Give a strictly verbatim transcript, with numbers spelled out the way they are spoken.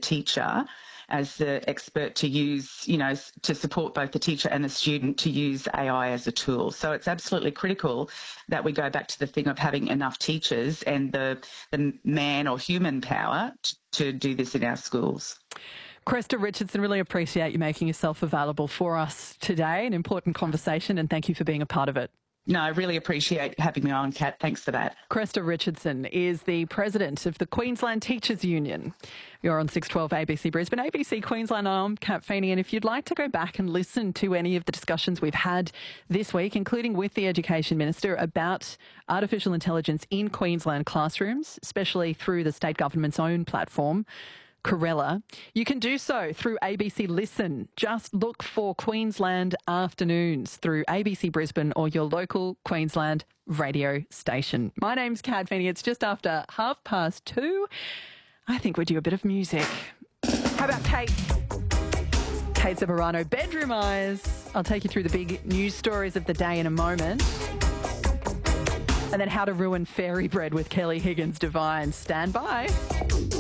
teacher as the expert to use, you know, to support both the teacher and the student to use A I as a tool. So it's absolutely critical that we go back to the thing of having enough teachers and the, the man or human power to, to do this in our schools. Cresta Richardson, really appreciate you making yourself available for us today. An important conversation, and thank you for being a part of it. No, I really appreciate having me on, Kat. Thanks for that. Cresta Richardson is the president of the Queensland Teachers Union. You're on six twelve A B C Brisbane, A B C Queensland. I'm Kat Feeney, and if you'd like to go back and listen to any of the discussions we've had this week, including with the Education Minister about artificial intelligence in Queensland classrooms, especially through the state government's own platform, Corella, you can do so through A B C Listen. Just look for Queensland Afternoons through A B C Brisbane or your local Queensland radio station. My name's Kat Feeney. It's just after half past two. I think we'll do a bit of music. How about Kate? Kate Zamorano, Bedroom Eyes. I'll take you through the big news stories of the day in a moment. And then How to Ruin Fairy Bread with Kelly Higgins Divine. Stand by.